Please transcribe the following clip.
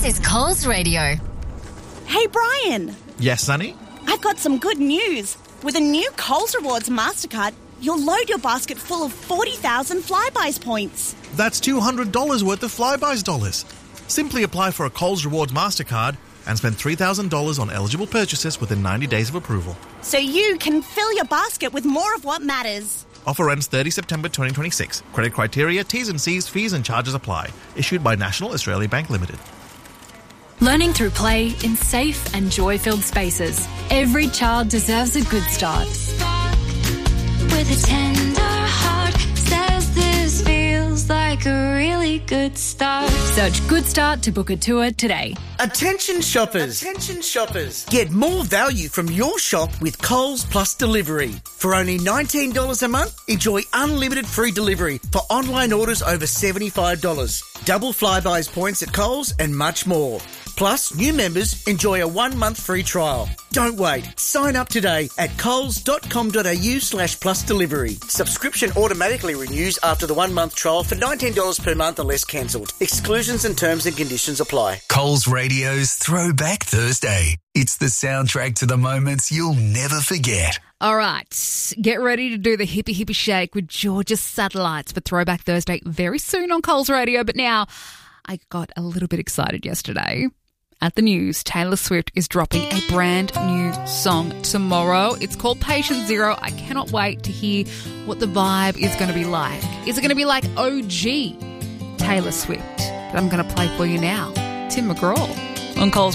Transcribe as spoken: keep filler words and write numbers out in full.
is Coles Radio. Hey, Brian. Yes, Sonny? I've got some good news. With a new Coles Rewards MasterCard, you'll load your basket full of forty thousand Flybuys points. That's two hundred dollars worth of Flybuys dollars. Simply apply for a Coles Rewards MasterCard and spend three thousand dollars on eligible purchases within ninety days of approval. So you can fill your basket with more of what matters. Offer ends thirtieth September twenty twenty-six. Credit criteria, T's and C's, fees and charges apply. Issued by National Australia Bank Limited. Learning through play in safe and joy-filled spaces. Every child deserves a good start. With a tender heart, says this feels like a really good start. Search Good Start to book a tour today. Attention shoppers. Attention shoppers. Get more value from your shop with Coles Plus Delivery. For only nineteen dollars a month, enjoy unlimited free delivery for online orders over seventy-five dollars. Double Flybuys points at Coles and much more. Plus, new members enjoy a one-month free trial. Don't wait. Sign up today at coles.com.au slash plus delivery. Subscription automatically renews after the one-month trial for nineteen dollars per month unless cancelled. Exclusions and terms and conditions apply. Coles Radio's Throwback Thursday. It's the soundtrack to the moments you'll never forget. All right, get ready to do the hippie hippie shake with Georgia Satellites for Throwback Thursday very soon on Coles Radio. But now, I got a little bit excited yesterday. At the news, Taylor Swift is dropping a brand new song tomorrow. It's called Patient Zero. I cannot wait to hear what the vibe is going to be like. Is it going to be like O G Taylor Swift that I'm going to play for you now? Tim McGraw on Coles